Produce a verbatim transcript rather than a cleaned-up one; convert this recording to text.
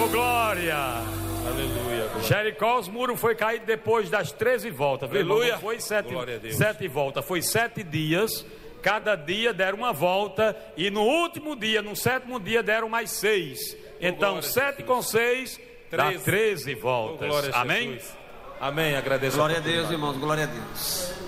glória. Aleluia. Jericó, os muros foi caído depois das treze voltas. Aleluia. Não foi sete, Glória a Deus. sete voltas, foi sete dias. Cada dia deram uma volta. E no último dia, no sétimo dia, deram mais seis. Então, glória a sete Jesus. com seis, dá Treze. treze Oh, voltas. glória a Amém? Jesus. Amém. Agradeço. Glória a Deus, irmãos, glória a Deus.